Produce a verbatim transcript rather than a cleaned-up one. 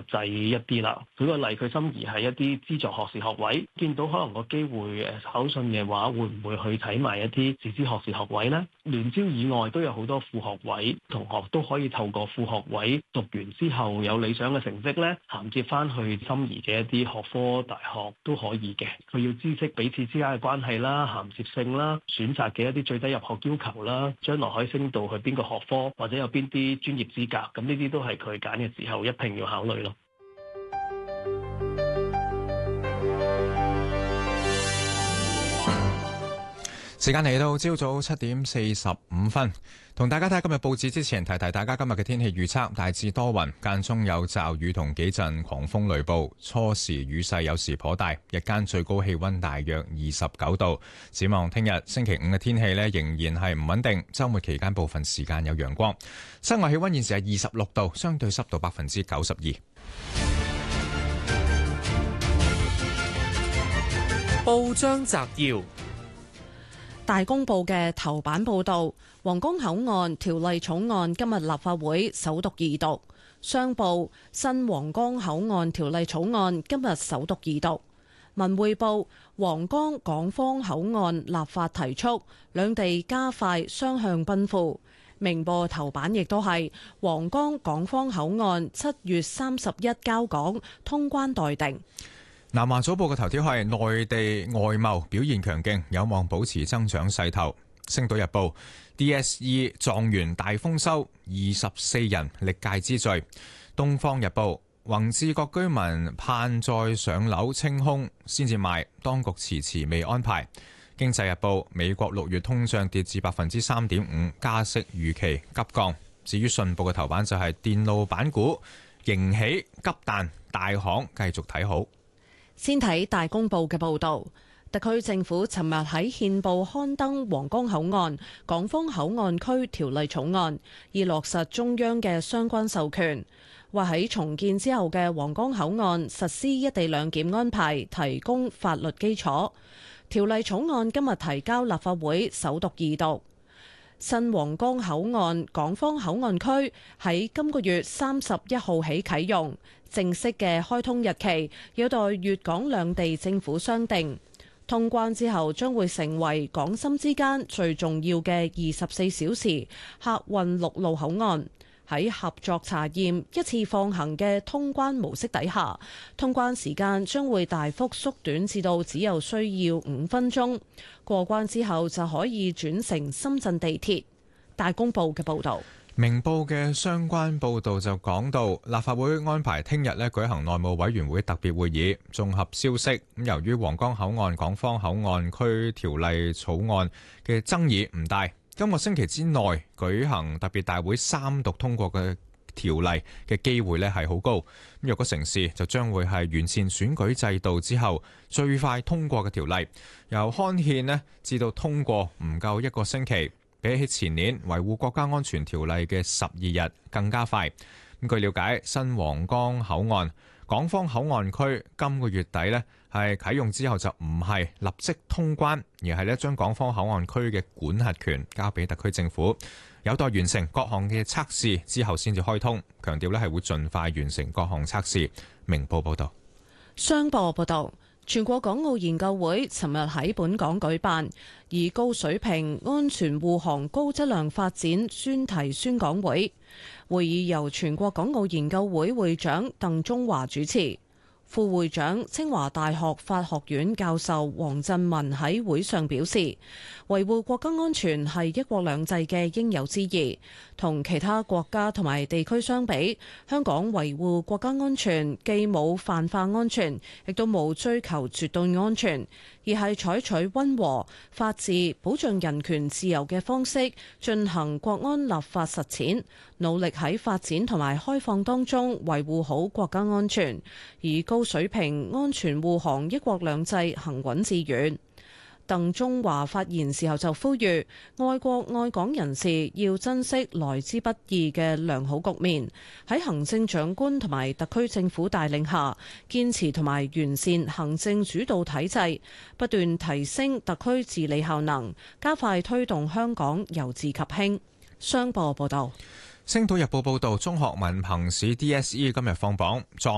際一啲啦。舉個例，佢心儀係一啲資助學士學位，見到可能個機會誒考信嘅話，會唔會去睇埋一啲自資學士學位呢？聯招以外都有好多副學位，同學都可以透過副學位讀完之後有理想嘅成績咧，銜接翻去心儀嘅一啲學科大學都可以嘅。佢要知悉彼此之間嘅關係啦、銜接性啦、選擇嘅一啲最低入學要求啦，將來可以升到去邊個學科或者有邊啲專業資格，咁呢啲都係佢揀嘅時候一併要考慮咯。 時間嚟到朝早七點四十五分，同大家睇今日報紙之前，提提大家今日嘅天氣預測，大致多雲，間中有驟雨同幾陣狂風雷暴，初時雨勢有時頗大，日間最高氣溫大約二十九度。展望聽日星期五嘅天氣呢，仍然係唔穩定，周末期間部分時間有陽光。室外氣溫現時係二十六度，相對濕度百分之九十二。 報章摘要。 大公報嘅頭版報導，皇崗口岸條例草案今日立法會首讀二讀。商報，新皇崗口岸條例草案今日首讀二讀。文匯報，皇崗港方口岸立法提速，兩地加快雙向奔赴。明報頭版亦都係皇崗港方口岸七月三十一交港，通關待定。 南華早報嘅頭條係內地外貿表現強勁，有望保持增長勢頭。星島日報 D S E 狀元大豐收，二十四人歷屆之最。東方日報宏志各居民盼再上樓清空先至賣，當局遲遲未安排。經濟日報美國六月通脹跌至百分之三點五，加息預期急降。至於信報嘅頭版就係電路板股迎起急彈，大行繼續睇好。 先睇大公報嘅報導，特區政府尋日喺憲報刊登皇崗口岸港方口岸區條例草案，以落實中央嘅相關授權，為喺重建之後嘅皇崗口岸實施一地兩檢安排提供法律基礎。條例草案今日提交立法會首讀二讀。新皇崗口岸港方口岸區喺今個月三十一號起啟用，正式嘅開通日期有待粵港兩地政府商定。通關之後將會成為港深之間最重要嘅二十四小時客運陸路口岸。喺合作查驗一次放行嘅通關模式底下，通關時間將會大幅縮短至到只有需要五分鐘。過關之後就可以轉乘深圳地鐵。大公報嘅報導。 明報嘅相關報導就講到，立法會安排聽日咧舉行內務委員會特別會議，綜合消息。咁由於皇崗口岸港方口岸區條例草案嘅爭議唔大，今個星期之內舉行特別大會三讀通過嘅條例嘅機會咧係好高。咁若果成事，就將會係完善選舉制度之後最快通過嘅條例，由刊憲咧至到通過唔夠一個星期。比起前年維護國家安全條例嘅十二日更加快。咁據了解，新皇崗口岸港方口岸區今個月底呢係啟用之後，就唔係立即通關，而係呢將港方口岸區嘅管轄權交俾特區政府，有待完成各項嘅測試之後先至開通。強調呢係會盡快完成各項測試。明報報道。 商報報道。全國港澳研究會尋日喺本港舉辦以高水平安全護航高質量發展專題宣講會，會議由全國港澳研究會會長鄧中華主持。副會長清華大學法學院教授黃振文喺會上表示，維護國家安全係一國兩制嘅應有之義。同其他國家同埋地區相比，香港維護國家安全既冇泛化安全，亦都冇追求絕對安全，而係採取溫和、法治、保障人權自由嘅方式進行國安立法實踐，努力喺發展同埋開放當中維護好國家安全，以高水平安全護航一國兩制行穩致遠。鄧中華發言時候就呼籲愛國愛港人士要珍惜來之不易嘅良好局面，喺行政長官同埋特區政府帶領下，堅持同埋完善行政主導體制，不斷提升特區治理效能，加快推動香港由治及興。商報報道。 星島日報報道，中學文憑試 D S E 今日放榜。